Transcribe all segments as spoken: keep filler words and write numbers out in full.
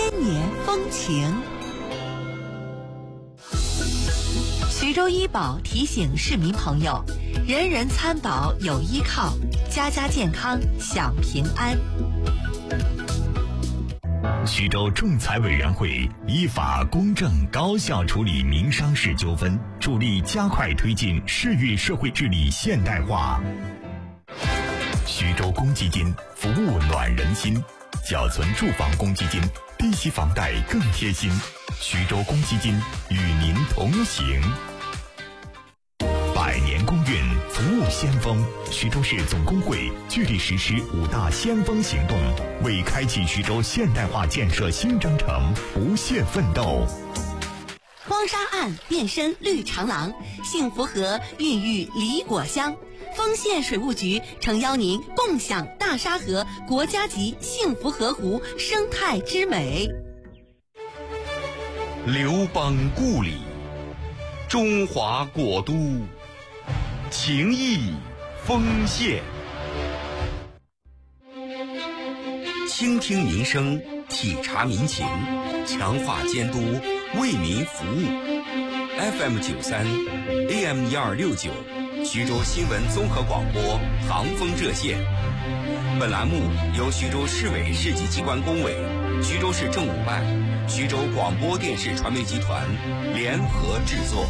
千年风情。徐州医保提醒市民朋友，人人参保有依靠，家家健康享平安。 徐州仲裁委员会依法公正高效处理民商事纠纷，助力加快推进市域社会治理现代化。徐州公积金服务暖人心，缴存住房公积金，低息房贷更贴心。徐州公积金与您同行。百年公运，服务先锋。徐州市总工会聚力实施五大先锋行动，为开启徐州现代化建设新征程不懈奋斗。 荒沙岸变身绿长廊，幸福河孕育梨果香。丰县水务局诚邀您共享大沙河国家级幸福河湖生态之美。 刘邦故里，中华国都，情谊丰县。倾听民生，体察民情，强化监督，为民服务。F M 九三 A M 一二六九，徐州新闻综合广播航风热线。本栏目由徐州市委市级机关工委、徐州市政务办、徐州广播电视传媒集团联合制作。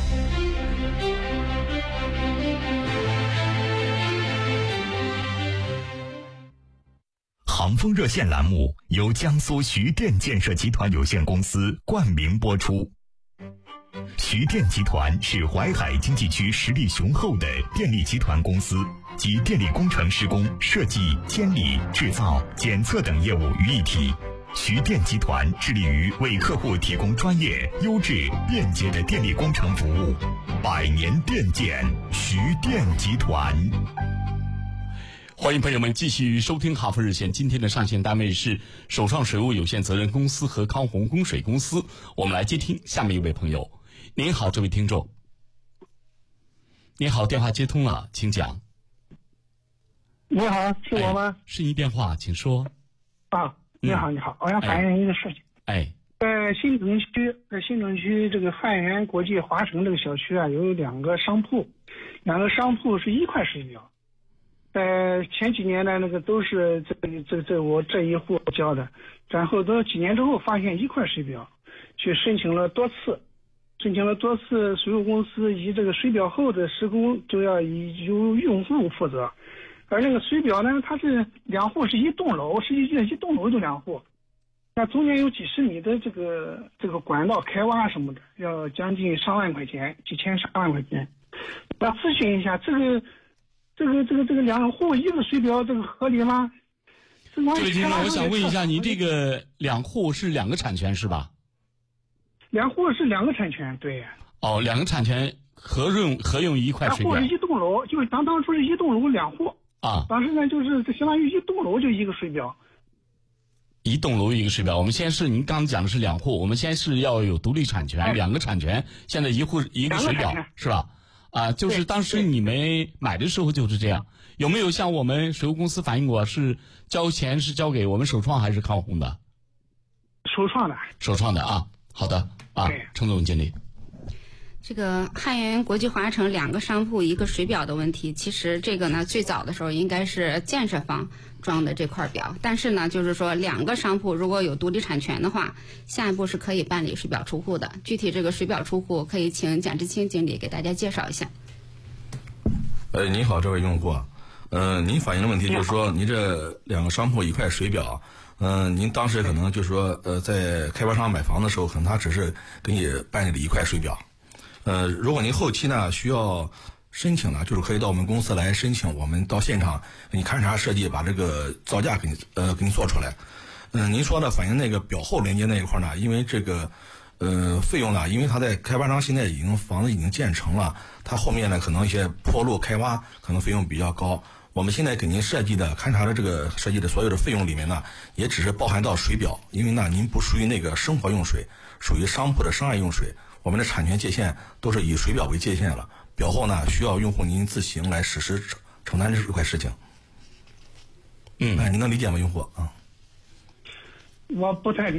航风热线栏目由江苏徐电建设集团有限公司冠名播出。徐电集团是淮海经济区实力雄厚的电力集团公司，集电力工程施工、设计、监理、制造、检测等业务于一体。徐电集团致力于为客户提供专业、优质、便捷的电力工程服务。百年电建，徐电集团。 欢迎朋友们继续收听航风热线。今天的上线单位是首创水务有限责任公司和康宏供水公司。我们来接听下面一位朋友。您好，这位听众。您好，电话接通了，请讲。 你好，是我吗？ 哎、是您电话，请说。 啊，你好，你好，我想反映一个事情。 哎， 在新城区，在新城区这个汉源国际华城这个小区啊，有两个商铺，两个商铺是一块水表。在前几年呢，那个都是这这这我这一户交的，然后到几年之后发现一块水表，去申请了多次，申请了多次，水务公司以这个水表后的施工就要以由用户负责，而那个水表呢，它是两户是一栋楼，实际上一栋楼就两户，那中间有几十米的这个这个管道开挖什么的，要将近上万块钱，几千上万块钱。我咨询一下这个。这个这个这个两户一个水表，这个合理吗？这位听众，我想问一下，您这个两户是两个产权是吧？ 两户是两个产权，对。 哦，两个产权合用合用一块水表。 两户是一栋楼，就是当当初是一栋楼两户啊。 当时呢，就是相当于一栋楼就一个水表。 一栋楼一个水表，我们先是您刚刚讲的是两户，我们先是要有独立产权，哎、两个产权，现在一户一个水表是吧？啊，就是当时你们买的时候就是这样，有没有向我们水务公司反映过？是交钱是交给我们首创还是康宏的？ 首创的。 首创的啊，好的啊，程总经理。 这个汉源国际华城两个商铺一个水表的问题，其实这个呢最早的时候应该是建设方装的这块表，但是呢就是说两个商铺如果有独立产权的话，下一步是可以办理水表出户的。具体这个水表出户可以请蒋志清经理给大家介绍一下。 呃，您好，这位用户，呃，您反映的问题就是说，您这两个商铺一块水表，嗯、呃，您当时可能就是说，呃，在开发商买房的时候，可能他只是给你办理了一块水表。呃，如果您后期呢需要申请呢，就是可以到我们公司来申请，我们到现场给你勘察设计，把这个造价给你呃给你做出来。嗯、呃，您说的反映那个表后连接那一块呢，因为这个呃费用呢，因为他在开发商现在已经房子已经建成了，他后面呢可能一些坡路开挖可能费用比较高。我们现在给您设计的勘察的这个设计的所有的费用里面呢，也只是包含到水表，因为呢您不属于那个生活用水，属于商铺的商业用水。我们的产权界限都是以水表为界限了，表后呢需要用户您自行来实施承担这块事情。 嗯， 哎，您能理解吗，用户啊？ 我不太理解。